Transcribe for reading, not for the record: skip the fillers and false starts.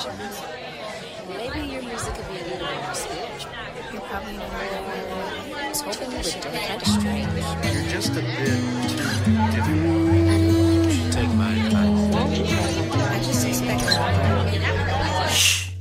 Maybe your music could be a little more spiritual. You're probably I was hoping you would do it kind of strange. You're just a bit too different.